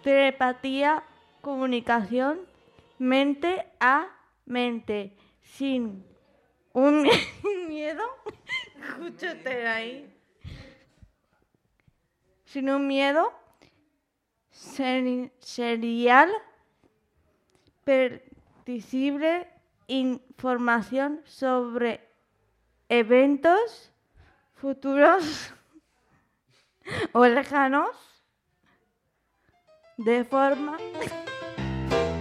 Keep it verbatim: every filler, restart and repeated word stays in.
telepatía, comunicación, mente a mente, sin un miedo, escúchate ahí, sin un miedo ser, serial, predecible, información sobre eventos futuros o lejanos de forma